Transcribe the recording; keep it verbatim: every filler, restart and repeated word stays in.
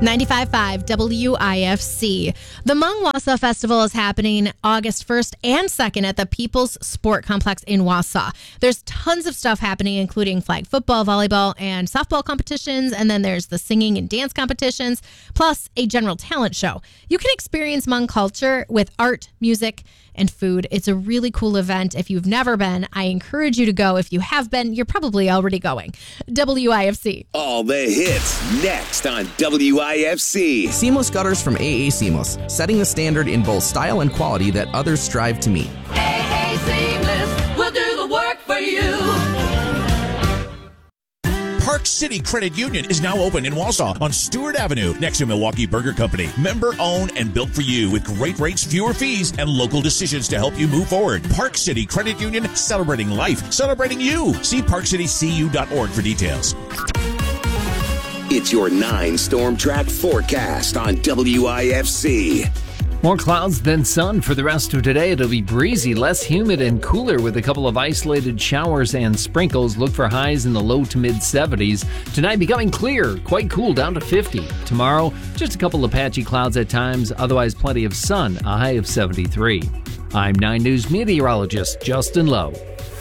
ninety-five point five W I F C. The Hmong Wausau Festival is happening August first and second at the People's Sport Complex in Wausau. There's tons of stuff happening, including flag football, volleyball, and softball competitions, and then there's the singing and dance competitions, plus a general talent show. You can experience Hmong culture with art, music, and food. It's a really cool event. If you've never been, I encourage you to go. If you have been, you're probably already going. W I F C. All the hits next on W I F C. Seamless gutters from A A Seamless, setting the standard in both style and quality that others strive to meet. A A Seamless will do the work for you. Park City Credit Union is now open in Wausau on Stewart Avenue next to Milwaukee Burger Company. Member owned and built for you with great rates, fewer fees, and local decisions to help you move forward. Park City Credit Union, celebrating life, celebrating you. See park city c u dot org for details. It's your nine storm track forecast on W I F C. More clouds than sun for the rest of today. It'll be breezy, less humid, and cooler with a couple of isolated showers and sprinkles. Look for highs in the low to mid seventies. Tonight becoming clear, quite cool, down to fifty. Tomorrow, just a couple of patchy clouds at times, otherwise plenty of sun, a high of seventy-three. I'm nine News meteorologist Justin Lowe.